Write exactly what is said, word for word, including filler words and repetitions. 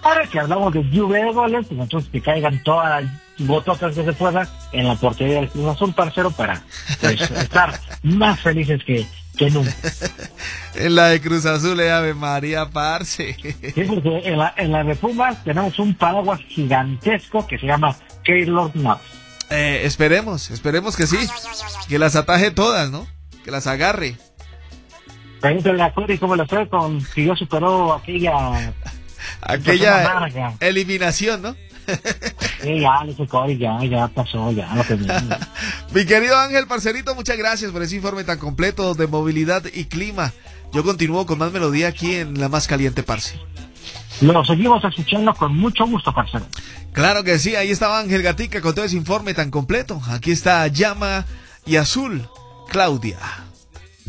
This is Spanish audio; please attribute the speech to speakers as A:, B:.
A: Ahora que hablamos de lluvia de goles, pues entonces que caigan todas las bototas que se puedan en la portería del Cruz Azul, parcero, para pues, estar más felices que, que nunca.
B: En la de Cruz Azul, eh, Ave María, parce.
A: Sí, porque en la, en la de Pumas tenemos un paraguas gigantesco que se llama Keylor Navas.
B: Eh, esperemos, esperemos que sí, que las ataje todas, ¿no? Que las agarre.
A: Pregúntale a Cori cómo le fue con que yo superó aquella...
B: Aquella eliminación, ¿no?
A: Sí, ya, le tocó, ya, ya pasó, ya lo que
B: Mi querido Ángel, parcerito, muchas gracias por ese informe tan completo de movilidad y clima. Yo continúo con más melodía aquí en La Más Caliente, parce.
A: Lo seguimos escuchando con mucho gusto, parcero.
B: Claro que sí, ahí estaba Ángel Gatica con todo ese informe tan completo. Aquí está Llama y Azul, Claudia.